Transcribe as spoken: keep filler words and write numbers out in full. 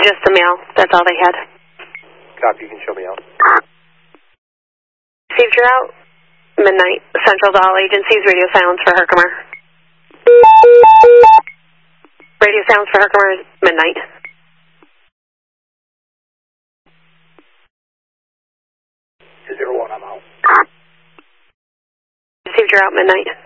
Just the mail. That's all they had. Copy. You can show me out. Received your out. Midnight. Central to all agencies. Radio silence for Herkimer. Radio silence for Herkimer. Midnight. two zero one, I'm out. Received your out. Midnight.